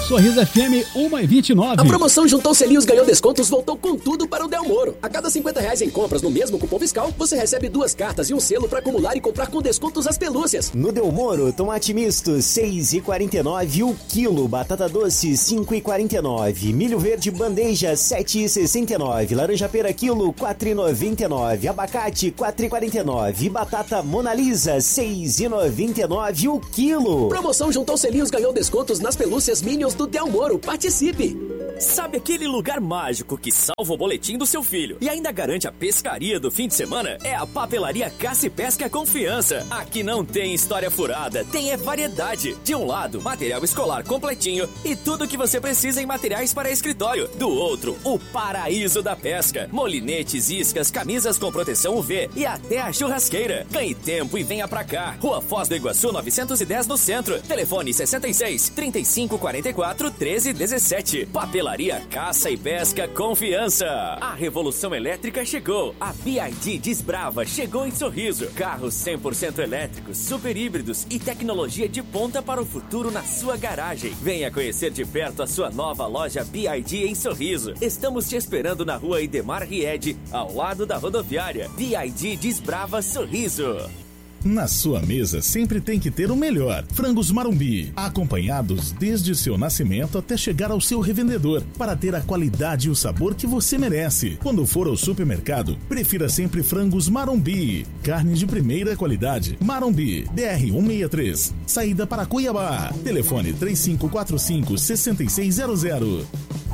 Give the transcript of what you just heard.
Sorriso FM 1h29. A promoção Juntou Selinhos Ganhou Descontos voltou com tudo para o Del Moro. A cada R$50 em compras no mesmo cupom fiscal, você recebe 2 cartas e um selo para acumular e comprar com descontos as pelúcias. No Del Moro, tomate misto 6,49 o quilo, batata doce 5,49, milho verde bandeja 7,69, laranja pera quilo 4,99, abacate 4,49, batata Mona Lisa 6,99 o quilo. Promoção Juntou Selinhos Ganhou Descontos nas pelúcias Minions do Del Moro. Participe! Sabe aquele lugar mágico que salva o boletim do seu filho e ainda garante a pescaria do fim de semana? É a Papelaria Caça e Pesca Confiança. Aqui não tem história furada, tem variedade. De um lado, material escolar completinho e tudo que você precisa em materiais para escritório. Do outro, o paraíso da pesca. Molinetes, iscas, camisas com proteção UV e até a churrasqueira. Ganhe tempo e venha pra cá. Rua Foz do Iguaçu 910 no centro. Telefone 66 35 44 13 17. Papelaria Caça e Pesca Confiança. A revolução elétrica chegou. A BYD Desbrava chegou em Sorriso. Carros 100% elétricos, super híbridos e tecnologia de ponta para o futuro na sua garagem. Venha conhecer de perto a sua nova loja BYD em Sorriso. Estamos te esperando na rua Idemar Ried, ao lado da rodoviária. BYD Desbrava Sorriso. Na sua mesa sempre tem que ter o melhor. Frangos Marumbi, acompanhados desde seu nascimento até chegar ao seu revendedor, para ter a qualidade e o sabor que você merece. Quando for ao supermercado, prefira sempre Frangos Marumbi. Carne de primeira qualidade. Marumbi, BR 163, saída para Cuiabá. Telefone 3545-6600.